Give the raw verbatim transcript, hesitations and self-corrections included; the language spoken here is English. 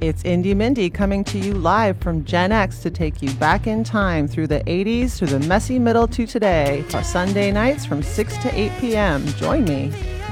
It's Indie Mindy coming to you live from Gen X to take you back in time through the eighties, through the messy middle to today. Sunday nights from six to eight p.m. Join me.